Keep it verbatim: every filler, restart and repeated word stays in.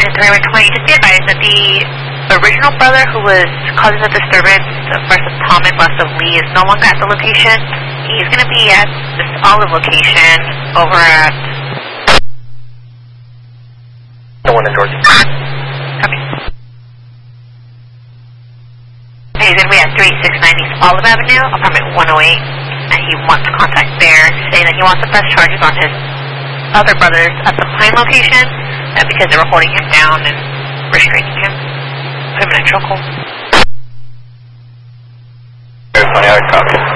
Unit three one twenty, just be advised that the original brother who was causing the disturbance, the first of Thomas, last of Lee, is no longer at the location. He's going to be at this Olive location over at... The one in Georgia. Okay. He's going to be at thirty-six ninety Olive Avenue, apartment one oh eight, and he wants contact there, saying that he wants to press charges on his other brothers at the Pine location, uh, because they were holding him down and restraining him. Put him in a chokehold. Very funny, I copy.